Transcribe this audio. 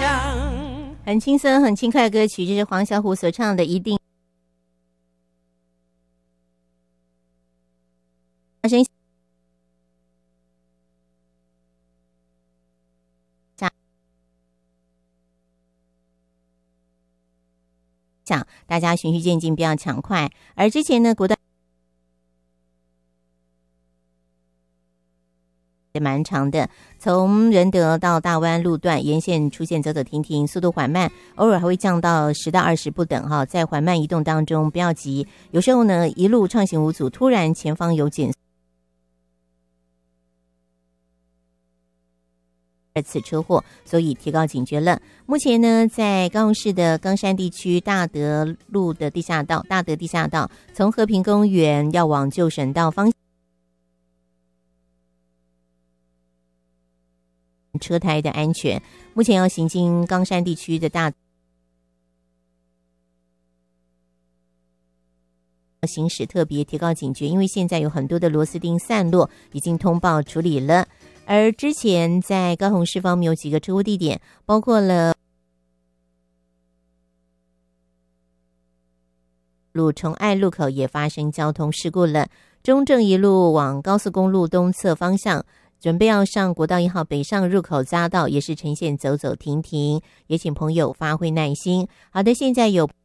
很轻松很轻快的歌曲，这是黄小琥所唱的《一定发生》。大家循序渐进，不要抢快。而之前呢，国道也蛮长的，从仁德到大湾路段沿线出现走走停停，速度缓慢，偶尔还会降到10到20不等哈。在缓慢移动当中不要急，有时候呢一路畅行无阻，突然前方有减2次车祸，所以提高警觉了。目前呢，在高雄市的冈山地区大德路的地下道，大德地下道从和平公园要往旧省道方向，车胎的安全。目前要行经冈山地区的大行驶特别提高警觉，因为现在有很多的螺丝钉散落，已经通报处理了。而之前在高雄市方面有几个车祸地点，包括了路崇爱路口也发生交通事故了，中正一路往高速公路东侧方向准备要上国道1号北上入口匝道，也是呈现走走停停，也请朋友发挥耐心。好的，现在有